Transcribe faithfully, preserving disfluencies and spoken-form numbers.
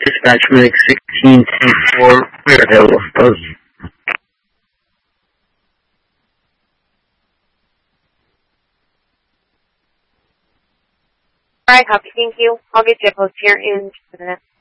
Dispatch Medic sixteen ten four, we're available for those. Alright, copy, thank you. I'll get you a post here in just a minute.